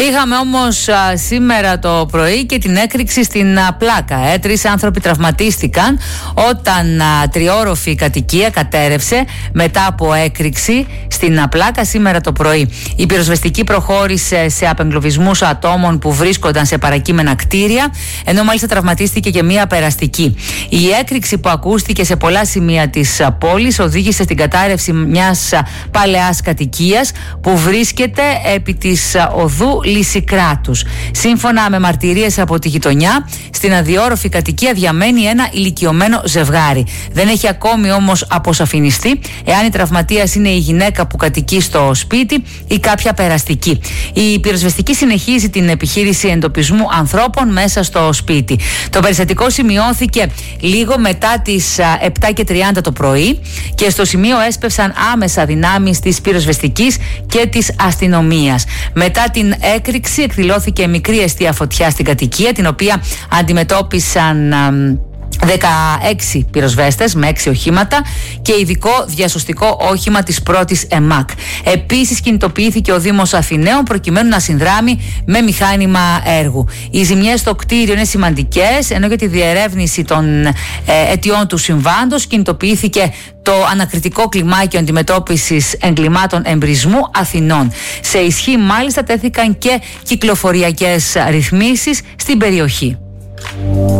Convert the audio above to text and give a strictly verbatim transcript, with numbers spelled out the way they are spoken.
Είχαμε όμως α, σήμερα το πρωί και την έκρηξη στην α, Πλάκα. Ε. Τρεις άνθρωποι τραυματίστηκαν όταν α, τριόροφη κατοικία κατέρευσε μετά από έκρηξη στην α, Πλάκα σήμερα το πρωί. Η πυροσβεστική προχώρησε σε απεγκλωβισμούς ατόμων που βρίσκονταν σε παρακείμενα κτίρια, ενώ μάλιστα τραυματίστηκε και μία περαστική. Η έκρηξη που ακούστηκε σε πολλά σημεία της α, πόλης οδήγησε στην κατάρρευση μιας α, παλαιάς κατοικίας που βρίσκεται επί της α, οδού Λυσικράτους. Σύμφωνα με μαρτυρίες από τη γειτονιά, στην αδιόρροφη κατοικία διαμένει ένα ηλικιωμένο ζευγάρι. Δεν έχει ακόμη όμως αποσαφινιστεί εάν η τραυματίας είναι η γυναίκα που κατοικεί στο σπίτι ή κάποια περαστική. Η πυροσβεστική συνεχίζει την επιχείρηση εντοπισμού ανθρώπων μέσα στο σπίτι. Το περιστατικό σημειώθηκε λίγο μετά τις επτά και τριάντα το πρωί και στο σημείο έσπευσαν άμεσα δυνάμεις της πυροσβεστικής και της αστυνομίας. Μετά την έκρηξη εκδηλώθηκε μικρή εστία φωτιά στην κατοικία, την οποία αντιμετώπισαν δεκαέξι πυροσβέστες με έξι οχήματα και ειδικό διασωστικό όχημα της πρώτης ΕΜΑΚ. Επίσης κινητοποιήθηκε ο Δήμος Αθηναίων προκειμένου να συνδράμει με μηχάνημα έργου. Οι ζημιές στο κτίριο είναι σημαντικές, ενώ για τη διερεύνηση των ε, αιτιών του συμβάντος κινητοποιήθηκε το ανακριτικό κλιμάκιο αντιμετώπισης εγκλημάτων εμπρισμού Αθηνών. Σε ισχύ μάλιστα τέθηκαν και κυκλοφοριακές ρυθμίσεις στην περιοχή.